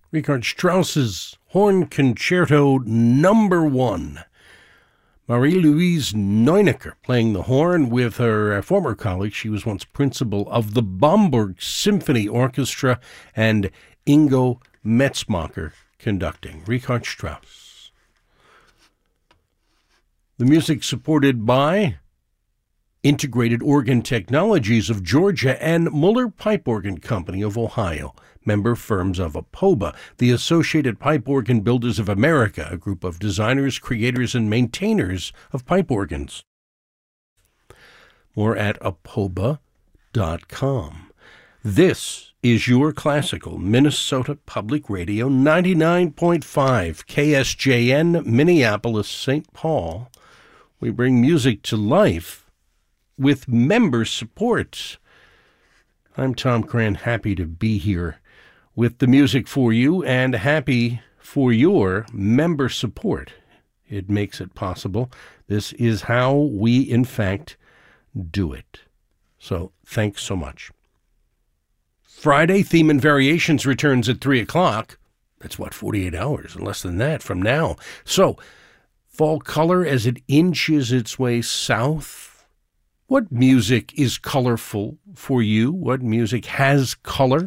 Richard Strauss's Horn Concerto No. 1. Marie-Louise Neunecker playing the horn with her former colleague. She was once principal of the Bamberg Symphony Orchestra, and Ingo Metzmacher conducting. Richard Strauss. The music supported by Integrated Organ Technologies of Georgia and Muller Pipe Organ Company of Ohio, member firms of APOBA, the Associated Pipe Organ Builders of America, a group of designers, creators, and maintainers of pipe organs. More at apoba.com. This is your classical Minnesota Public Radio 99.5 KSJN, Minneapolis, St. Paul. We bring music to life with member support. I'm Tom Cran, happy to be here with the music for you and happy for your member support. It makes it possible. This is how we, in fact, do it. So thanks so much. Friday, Theme and Variations returns at 3 o'clock. That's 48 hours, less than that from now. So, fall color as it inches its way south. What music is colorful for you? What music has color?